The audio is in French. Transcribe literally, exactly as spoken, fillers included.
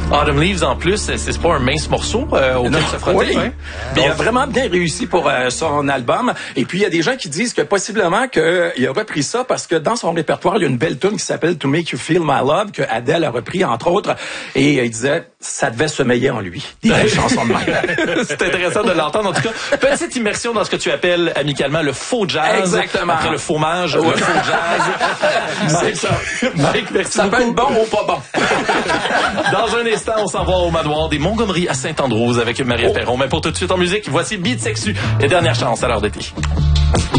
Autumn Leaves, en plus, c'est, c'est pas un mince morceau euh, auquel non, se frotter. Oui. Hein? Mais il a vraiment bien réussi pour euh, son album. Et puis, il y a des gens qui disent que possiblement qu'il a repris ça parce que dans son répertoire, il y a une belle tune qui s'appelle To Make You Feel My Love que Adele a repris, entre autres. Et euh, il disait, ça devait sommeiller en lui. Il y a une chanson de même. C'est intéressant de l'entendre. En tout cas, petite immersion dans ce que tu appelles amicalement le faux jazz. Exactement. Après le fromage, ouais. Le faux jazz. C'est ça. Mike, merci ça beaucoup. peut être bon ou pas bon. Dans un instant, on s'en va au manoir des Montgomery à Saint-Andrews avec Maria oh. Perron. Mais pour tout de suite en musique, voici Beat Sexu et Dernière chance à l'heure d'été.